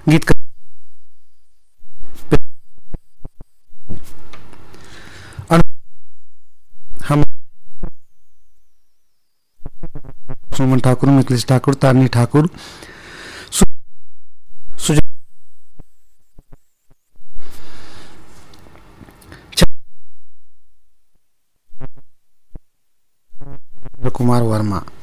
गीत हम सुमन ठाकुर, मिथिलेश ठाकुर, तारनी ठाकुर, कुमार वर्मा।